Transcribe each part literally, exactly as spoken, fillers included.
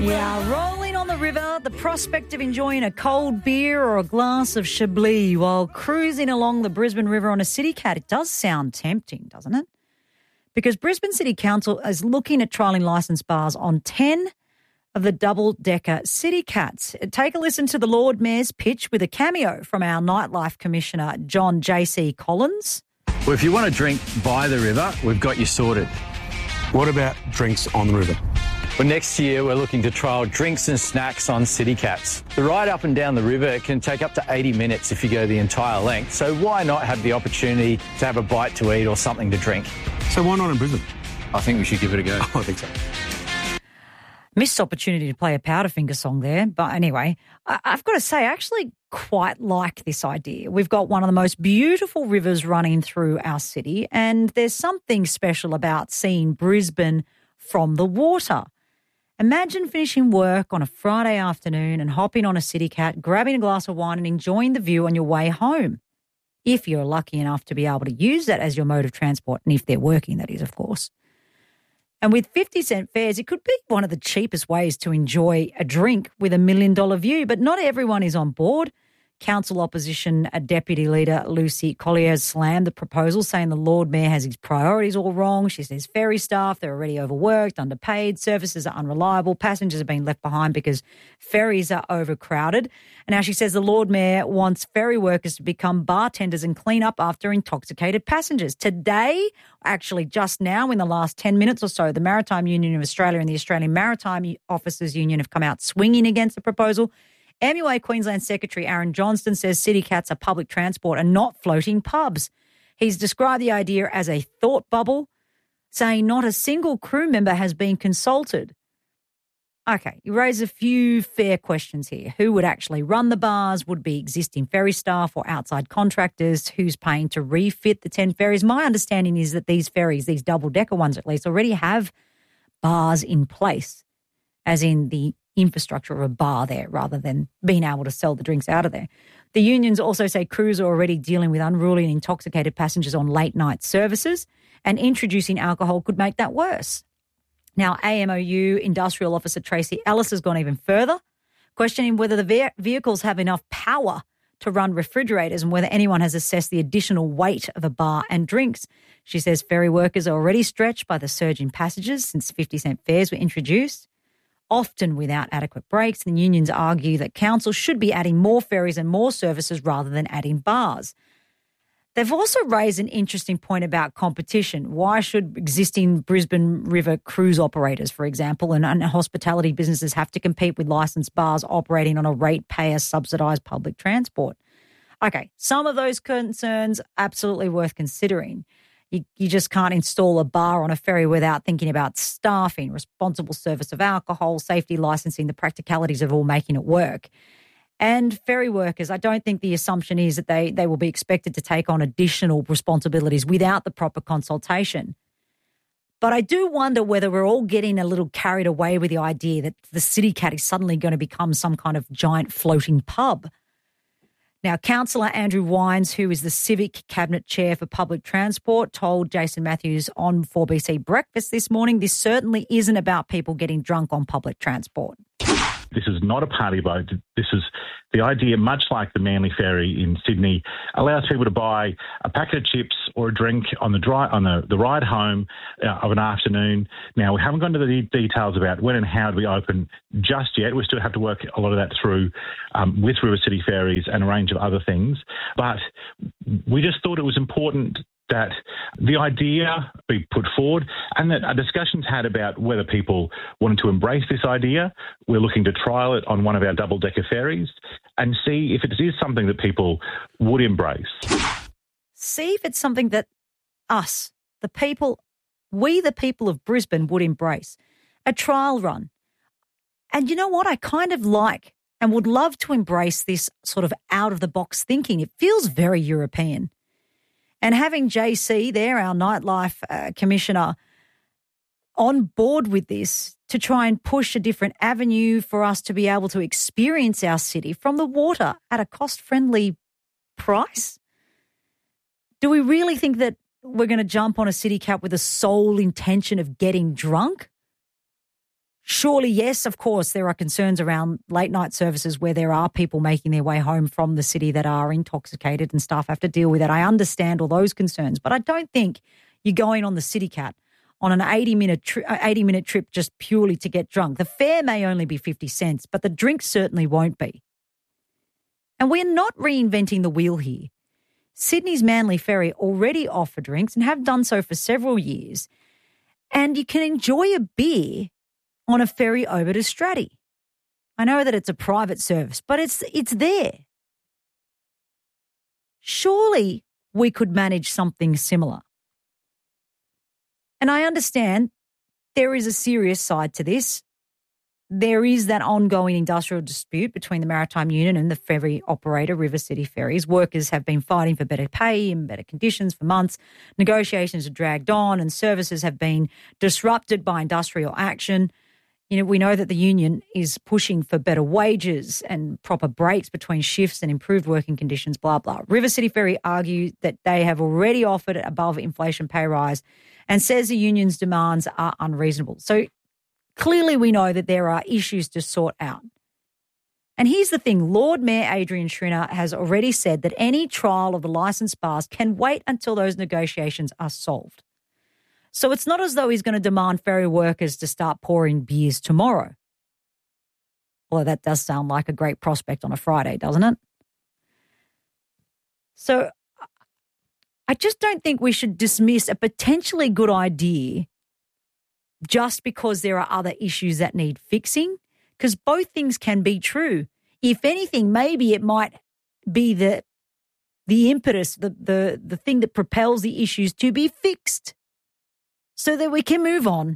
Yeah, rolling on the river, the prospect of enjoying a cold beer or a glass of Chablis while cruising along the Brisbane River on a City Cat. It does sound tempting, doesn't it? Because Brisbane City Council is looking at trialling licensed bars on ten of the double-decker City Cats. Take a listen to the Lord Mayor's pitch with a cameo from our Nightlife Commissioner, John J C Collins. Well, if you want to drink by the river, we've got you sorted. What about drinks on the river? Well, next year we're looking to trial drinks and snacks on City Cats. The ride up and down the river can take up to eighty minutes if you go the entire length, so why not have the opportunity to have a bite to eat or something to drink? So why not in Brisbane? I think we should give it a go. Oh, I think so. Missed opportunity to play a Powderfinger song there. But anyway, I- I've got to say, I actually quite like this idea. We've got one of the most beautiful rivers running through our city, and there's something special about seeing Brisbane from the water. Imagine finishing work on a Friday afternoon and hopping on a City Cat, grabbing a glass of wine and enjoying the view on your way home. If you're lucky enough to be able to use that as your mode of transport, and if they're working, that is, of course. And with fifty cent fares, it could be one of the cheapest ways to enjoy a drink with a million dollar view, but not everyone is on board. Council opposition uh, Deputy Leader Lucy Collier slammed the proposal, saying the Lord Mayor has his priorities all wrong. She says ferry staff, they're already overworked, underpaid, services are unreliable, passengers are being left behind because ferries are overcrowded. And now she says the Lord Mayor wants ferry workers to become bartenders and clean up after intoxicated passengers. Today, actually just now in the last ten minutes or so, the Maritime Union of Australia and the Australian Maritime Officers Union have come out swinging against the proposal. M U A Queensland Secretary Aaron Johnston says City Cats are public transport and not floating pubs. He's described the idea as a thought bubble, saying not a single crew member has been consulted. Okay, you raise a few fair questions here. Who would actually run the bars? Would be existing ferry staff or outside contractors? Who's paying to refit the ten ferries? My understanding is that these ferries, these double-decker ones at least, already have bars in place, as in the infrastructure of a bar there rather than being able to sell the drinks out of there. The unions also say crews are already dealing with unruly and intoxicated passengers on late night services, and introducing alcohol could make that worse. Now, A M O U Industrial Officer Tracy Ellis has gone even further, questioning whether the ve- vehicles have enough power to run refrigerators and whether anyone has assessed the additional weight of a bar and drinks. She says ferry workers are already stretched by the surge in passengers since fifty cent fares were introduced, often without adequate breaks. And unions argue that council should be adding more ferries and more services rather than adding bars. They've also raised an interesting point about competition. Why should existing Brisbane River cruise operators, for example, and, and hospitality businesses have to compete with licensed bars operating on a ratepayer subsidised public transport? Okay, some of those concerns absolutely worth considering. You, you just can't install a bar on a ferry without thinking about staffing, responsible service of alcohol, safety licensing, the practicalities of all making it work. And ferry workers, I don't think the assumption is that they, they will be expected to take on additional responsibilities without the proper consultation. But I do wonder whether we're all getting a little carried away with the idea that the City Cat is suddenly going to become some kind of giant floating pub. Now, Councillor Andrew Wines, who is the Civic Cabinet Chair for Public Transport, told Jason Matthews on four B C Breakfast this morning, this certainly isn't about people getting drunk on public transport. This is not a party boat. This is the idea, much like the Manly Ferry in Sydney, allows people to buy a packet of chips or a drink on the dry, on the, the ride home uh, of an afternoon. Now, we haven't gone into the details about when and how to be open just yet. We still have to work a lot of that through um, with River City Ferries and a range of other things. But we just thought it was important that the idea be put forward and that a discussion's had about whether people wanted to embrace this idea. We're looking to trial it on one of our double-decker ferries and see if it is something that people would embrace. See if it's something that us, the people, we the people of Brisbane would embrace. A trial run. And you know what? I kind of like and would love to embrace this sort of out-of-the-box thinking. It feels very European. And having J C there, our nightlife uh, commissioner, on board with this to try and push a different avenue for us to be able to experience our city from the water at a cost-friendly price. Do we really think that we're going to jump on a City Cat with the sole intention of getting drunk? Surely, yes, of course, there are concerns around late night services where there are people making their way home from the city that are intoxicated and staff have to deal with that. I understand all those concerns, but I don't think you're going on the CityCat on an eighty-minute tri- eighty-minute trip just purely to get drunk. The fare may only be fifty cents, but the drinks certainly won't be. And we're not reinventing the wheel here. Sydney's Manly Ferry already offer drinks and have done so for several years, and you can enjoy a beer on a ferry over to Stratty. I know that it's a private service, but it's it's there. Surely we could manage something similar. And I understand there is a serious side to this. There is that ongoing industrial dispute between the Maritime Union and the ferry operator, River City Ferries. Workers have been fighting for better pay and better conditions for months. Negotiations have dragged on and services have been disrupted by industrial action. You know, we know that the union is pushing for better wages and proper breaks between shifts and improved working conditions, blah, blah. River City Ferry argues that they have already offered above inflation pay rise and says the union's demands are unreasonable. So clearly we know that there are issues to sort out. And here's the thing, Lord Mayor Adrian Schrinner has already said that any trial of the licensed bars can wait until those negotiations are solved. So it's not as though he's going to demand ferry workers to start pouring beers tomorrow. Although that does sound like a great prospect on a Friday, doesn't it? So I just don't think we should dismiss a potentially good idea just because there are other issues that need fixing, because both things can be true. If anything, maybe it might be the the impetus, the the the thing that propels the issues to be fixed so that we can move on.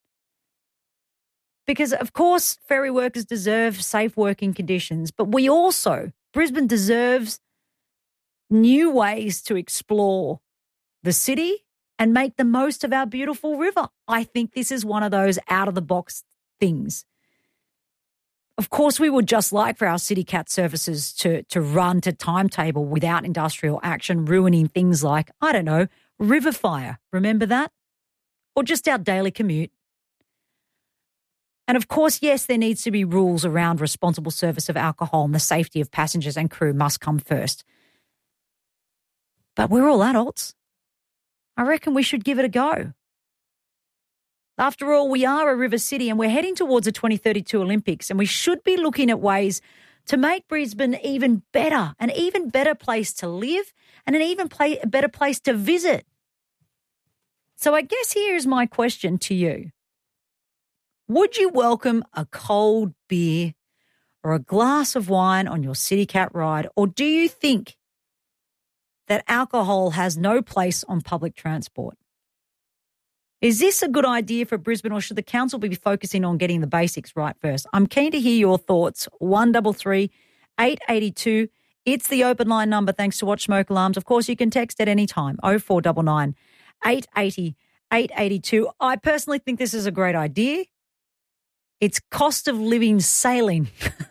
Because, of course, ferry workers deserve safe working conditions, but we also, Brisbane deserves new ways to explore the city and make the most of our beautiful river. I think this is one of those out-of-the-box things. Of course, we would just like for our CityCat services to, to run to timetable without industrial action, ruining things like, I don't know, river fire. Remember that? Or just our daily commute. And of course, yes, there needs to be rules around responsible service of alcohol, and the safety of passengers and crew must come first. But we're all adults. I reckon we should give it a go. After all, we are a river city and we're heading towards the twenty thirty-two Olympics, and we should be looking at ways to make Brisbane even better, an even better place to live and an even play, a better place to visit. So I guess here's my question to you. Would you welcome a cold beer or a glass of wine on your CityCat ride, or do you think that alcohol has no place on public transport? Is this a good idea for Brisbane, or should the council be focusing on getting the basics right first? I'm keen to hear your thoughts. one three three, eight eight two. It's the open line number thanks to Watch Smoke Alarms. Of course, you can text at any time, oh four nine nine, eight eight oh, eight eight two. I personally think this is a great idea. It's cost of living sailing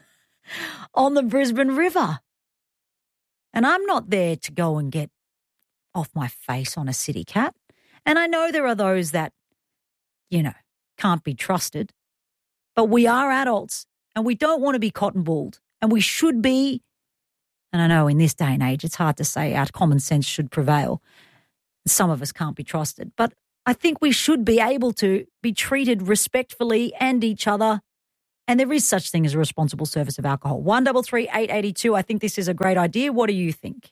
on the Brisbane River. And I'm not there to go and get off my face on a CityCat. And I know there are those that, you know, can't be trusted. But we are adults and we don't want to be cotton-wooled. And we should be, and I know in this day and age it's hard to say our common sense should prevail. Some of us can't be trusted. But I think we should be able to be treated respectfully and each other. And there is such thing as a responsible service of alcohol. one three three, eight eight two. I think this is a great idea. What do you think?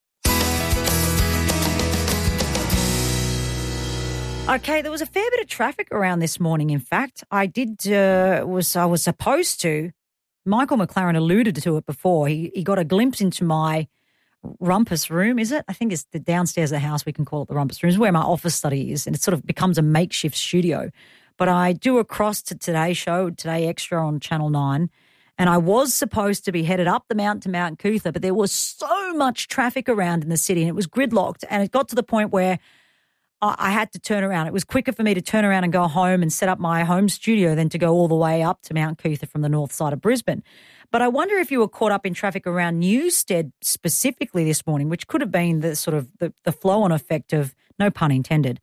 Okay, there was a fair bit of traffic around this morning. In fact, I did uh, was I was supposed to. Michael McLaren alluded to it before. He he got a glimpse into my rumpus room. Is it? I think it's the downstairs of the house. We can call it the rumpus room. It's where my office study is, and it sort of becomes a makeshift studio. But I do a cross to Today Show, Today Extra on Channel nine, and I was supposed to be headed up the mountain to Mount Cootha, but there was so much traffic around in the city, and it was gridlocked, and it got to the point where I had to turn around. It was quicker for me to turn around and go home and set up my home studio than to go all the way up to Mount Cootha from the north side of Brisbane. But I wonder if you were caught up in traffic around Newstead specifically this morning, which could have been the sort of the, the flow-on effect of, no pun intended,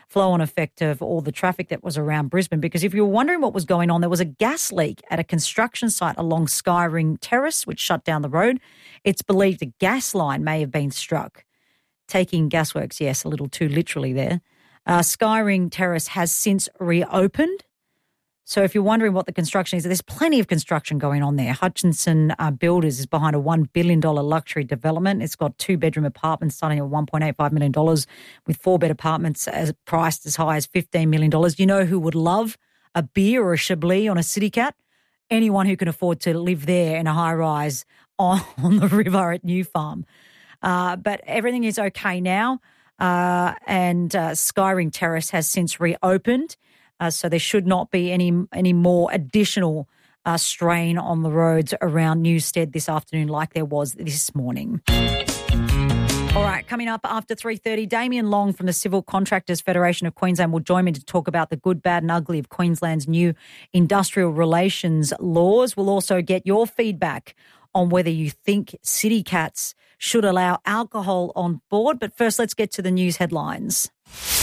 flow-on effect of all the traffic that was around Brisbane. Because if you were wondering what was going on, there was a gas leak at a construction site along Skyring Terrace, which shut down the road. It's believed a gas line may have been struck. Taking Gasworks, yes, a little too literally there. Uh, Skyring Terrace has since reopened. So if you're wondering what the construction is, there's plenty of construction going on there. Hutchinson uh, Builders is behind a one billion dollars luxury development. It's got two-bedroom apartments starting at one point eight five million dollars with four-bed apartments as priced as high as fifteen million dollars. You know who would love a beer or a Chablis on a City Cat? Anyone who can afford to live there in a high-rise on, on the river at New Farm. Uh, but everything is okay now, uh, and uh, Skyring Terrace has since reopened. Uh, so there should not be any any more additional uh, strain on the roads around Newstead this afternoon like there was this morning. All right, coming up after three thirty, Damien Long from the Civil Contractors Federation of Queensland will join me to talk about the good, bad and ugly of Queensland's new industrial relations laws. We'll also get your feedback on whether you think City Cats should allow alcohol on board. But first, let's get to the news headlines.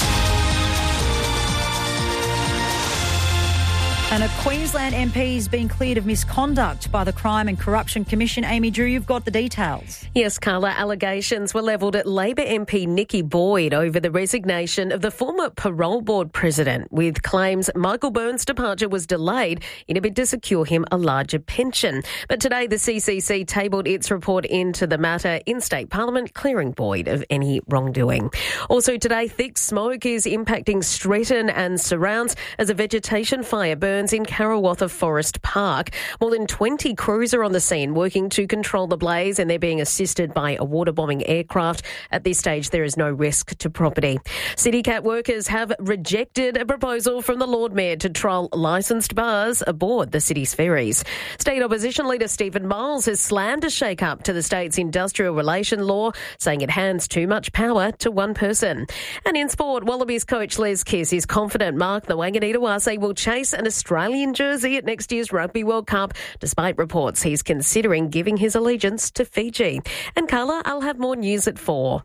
And a Queensland M P has been cleared of misconduct by the Crime and Corruption Commission. Amy Drew, you've got the details. Yes, Carla. Allegations were levelled at Labor M P Nikki Boyd over the resignation of the former Parole Board president, with claims Michael Byrne's departure was delayed in a bid to secure him a larger pension. But today the C C C tabled its report into the matter in State Parliament, clearing Boyd of any wrongdoing. Also today, thick smoke is impacting Stretton and surrounds as a vegetation fire burns in Karawatha Forest Park. More than twenty crews are on the scene working to control the blaze, and they're being assisted by a water-bombing aircraft. At this stage, there is no risk to property. CityCat workers have rejected a proposal from the Lord Mayor to trial licensed bars aboard the city's ferries. State Opposition Leader Stephen Miles has slammed a shake-up to the state's industrial relation law, saying it hands too much power to one person. And in sport, Wallabies coach Les Kiss is confident Mark the Wanganitawase will chase an Australian jersey at next year's Rugby World Cup, despite reports he's considering giving his allegiance to Fiji. And Carla, I'll have more news at four.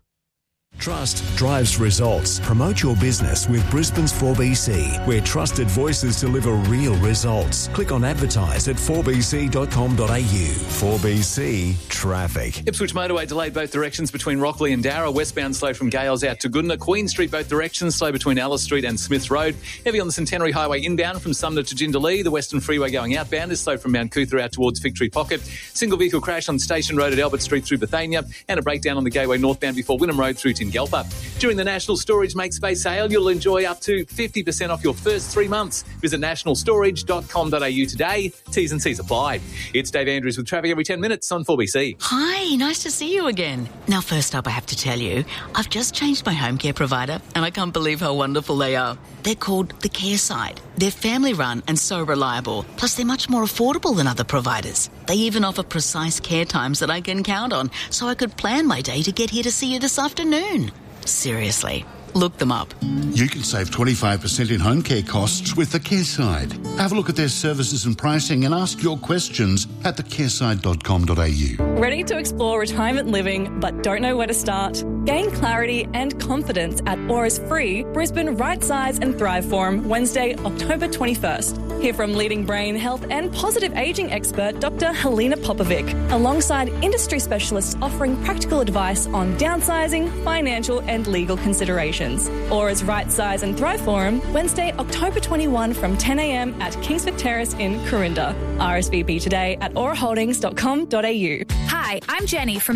Trust drives results. Promote your business with Brisbane's four B C, where trusted voices deliver real results. Click on advertise at four b c dot com dot a u. four B C Traffic. Ipswich motorway delayed both directions between Rockley and Darra. Westbound slow from Gales out to Goodna. Queen Street both directions slow between Alice Street and Smith Road. Heavy on the Centenary Highway inbound from Sumner to Jindalee. The Western Freeway going outbound is slow from Mount Cootha out towards Victory Pocket. Single vehicle crash on Station Road at Albert Street through Bethania, and a breakdown on the Gateway northbound before Wynnum Road through Tingalpa. During the National Storage Make Space sale, you'll enjoy up to fifty percent off your first three months. Visit national storage dot com dot a u today. T's and C's apply. It's Dave Andrews with traffic every ten minutes on four B C. Hi, nice to see you again. Now, first up, I have to tell you, I've just changed my home care provider and I can't believe how wonderful they are. They're called The Care Side. They're family-run and so reliable. Plus, they're much more affordable than other providers. They even offer precise care times that I can count on, so I could plan my day to get here to see you this afternoon. Seriously, look them up. You can save twenty-five percent in home care costs with The Care Side. Have a look at their services and pricing and ask your questions at the care side dot com dot a u. Ready to explore retirement living but don't know where to start? Gain clarity and confidence at Aura's free Brisbane Right Size and Thrive Forum, Wednesday, October twenty-first. Hear from leading brain health and positive ageing expert Doctor Helena Popovic, alongside industry specialists offering practical advice on downsizing, financial and legal considerations. Aura's Right Size and Thrive Forum, Wednesday, October twenty-first from ten a m at Kingsford Terrace in Corinda. R S V P today at aura holdings dot com dot a u. Hi, I'm Jenny from